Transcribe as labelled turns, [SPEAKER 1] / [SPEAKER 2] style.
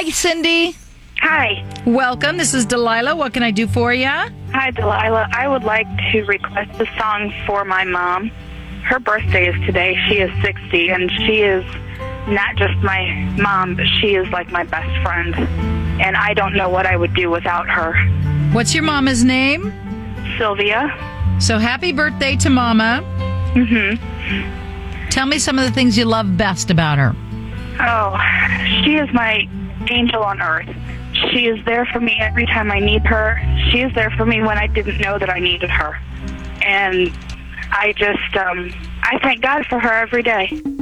[SPEAKER 1] Hey, Cindy.
[SPEAKER 2] Hi.
[SPEAKER 1] Welcome. This is Delilah. What can I do for you?
[SPEAKER 2] Hi, Delilah. I would like to request a song for my mom. Her birthday is today. She is 60, and she is not just my mom, but she is like my best friend. And I don't know what I would do without her.
[SPEAKER 1] What's your mama's name?
[SPEAKER 2] Sylvia.
[SPEAKER 1] So happy birthday to Mama.
[SPEAKER 2] Mm-hmm.
[SPEAKER 1] Tell me some of the things you love best about her.
[SPEAKER 2] Oh, she is my angel on earth. She is there for me every time I need her. She is there for me when I didn't know that I needed her. And I just, I thank God for her every day.